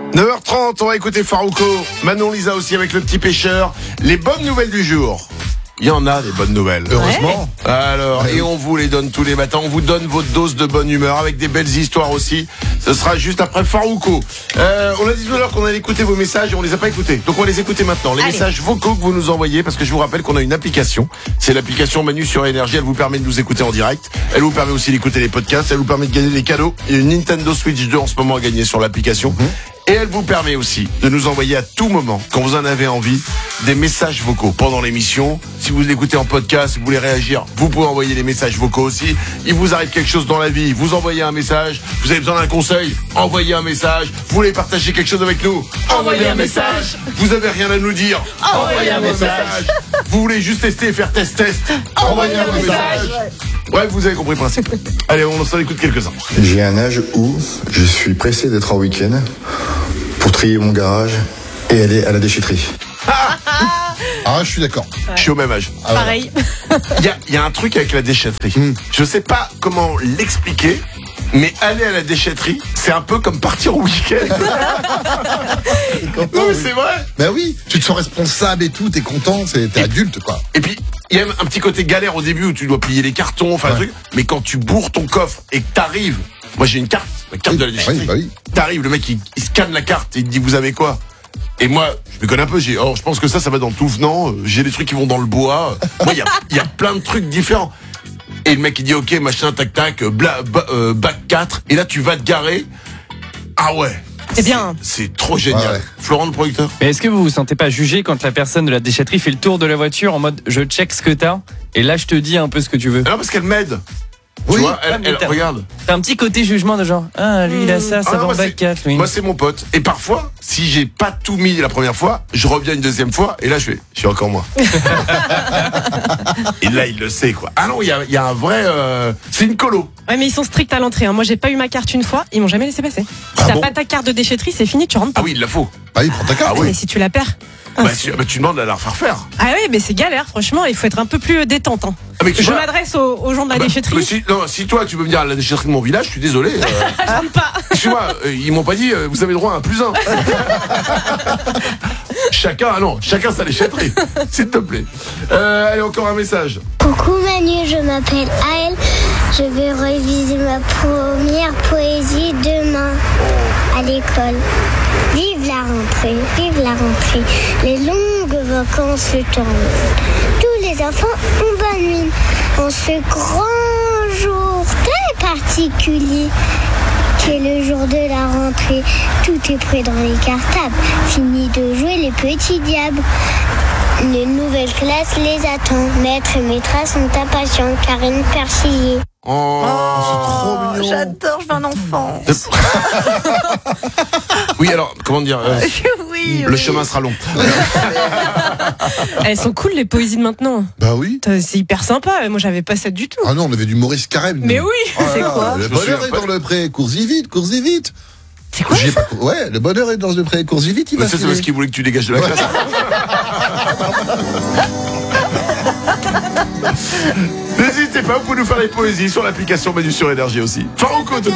9h30, on va écouter Farouko, Manon Lisa aussi avec le petit pêcheur. Les bonnes nouvelles du jour. Il y en a des bonnes nouvelles. Heureusement. Alors, et on vous les donne tous les matins. On vous donne votre dose de bonne humeur avec des belles histoires aussi. Ce sera juste après Farouko. On a dit tout à l'heure qu'on allait écouter vos messages et on les a pas écoutés. Donc on va les écouter maintenant. Les messages vocaux que vous nous envoyez, parce que je vous rappelle qu'on a une application. C'est l'application Manu sur Énergie. Elle vous permet de nous écouter en direct. Elle vous permet aussi d'écouter les podcasts. Elle vous permet de gagner des cadeaux. Il y a une Nintendo Switch 2 en ce moment à gagner sur l'application. Et elle vous permet aussi de nous envoyer à tout moment, quand vous en avez envie, des messages vocaux pendant l'émission. Si vous l'écoutez en podcast, si vous voulez réagir, vous pouvez envoyer des messages vocaux aussi. Il vous arrive quelque chose dans la vie, vous envoyez un message. Vous avez besoin d'un conseil, envoyez un message. Vous voulez partager quelque chose avec nous, envoyez un message. Vous avez rien à nous dire, envoyez un message. Vous voulez juste tester et faire test, envoyez un message. Bref, vous avez compris le principe. Allez, on s'en écoute quelques-uns. J'ai un âge où je suis pressé d'être en week-end pour trier mon garage et aller à la déchetterie. Ah, je suis d'accord. Je suis au même âge. Pareil. Il y a un truc avec la déchetterie. Je sais pas comment l'expliquer, mais aller à la déchetterie, c'est un peu comme partir au week-end. Non mais c'est vrai. Ben oui, tu te sens responsable et tout, t'es content, t'es adulte quoi. Et puis, il y a un petit côté galère au début où tu dois plier les cartons, enfin un truc. Mais quand tu bourres ton coffre et que t'arrives, moi j'ai une carte, la carte de la déchetterie. Oui, bah oui. T'arrives, le mec il scanne la carte et il te dit vous avez quoi? Et moi, je me connais un peu, je pense que ça va dans le tout venant, j'ai des trucs qui vont dans le bois. Moi, il y a plein de trucs différents. Et le mec il dit ok, machin, tac tac, bac 4, et là tu vas te garer. Ah ouais. C'est bien. C'est trop génial. Ouais. Florent, le producteur. Mais est-ce que vous vous sentez pas jugé quand la personne de la déchetterie fait le tour de la voiture en mode je check ce que t'as et là je te dis un peu ce que tu veux? Non, parce qu'elle m'aide. Tu Oui. vois, elle regarde. T'as un petit côté jugement de genre lui il a ça Ah, va en moi, bac 4 lui. Moi, c'est mon pote. Et parfois, si j'ai pas tout mis la première fois, je reviens une deuxième fois, et là, je suis encore moi. Et là, il le sait, quoi. Ah non, il y a un vrai... c'est une colo. Ouais, mais ils sont stricts à l'entrée. Moi, j'ai pas eu ma carte une fois, ils m'ont jamais laissé passer. Si t'as bon pas ta carte de déchetterie, c'est fini, tu rentres pas. Ah oui, il la faut. Bah oui, prends ta carte. Ah oui. Mais si tu la perds. Tu demandes à la refaire faire. Ah oui, mais c'est galère, franchement, il faut être un peu plus détente. Hein. Ah, mais tu Je vois- m'adresse aux gens de la mais déchetterie. si toi, tu veux venir à la déchetterie de mon village, je suis désolé. Je rentre pas. Excuse-moi, ils m'ont pas dit, vous avez droit à un +1. Chacun sa déchetterie. S'il te plaît. Allez, encore un message. Coucou Manu, je m'appelle Aël. Je vais réviser ma première poésie demain à l'école. Vive la rentrée, vive la rentrée. Les longues vacances se terminent. Tous les enfants ont bonne mine. En ce grand jour très particulier qu'est le jour de la rentrée, tout est prêt dans les cartables. Fini de jouer les petits diables. Les nouvelles classes les attendent. Maître et maîtresse sont impatients. Karine Persillier. Oh, C'est trop mignon. J'adore, je veux un enfant. Oui, alors, comment dire Oui. le chemin sera long. Elles sont cool, les poésies de maintenant. Bah oui. C'est hyper sympa. Moi, j'avais pas ça du tout. Ah non, on avait du Maurice Carême. Mais nous. oui, Oh là c'est là, quoi Le Je me bonheur souviens est pas. dans le pré, cours-y vite, cours-y vite. C'est quoi J'ai pas... Ouais, le bonheur est dans le pré, cours-y vite, il Mais va ça, c'est filer. parce qu'il voulait que tu dégages de la classe. N'hésitez pas, vous pouvez nous faire les poésies sur l'application Manu sur Énergie aussi. Farouko, tout de suite.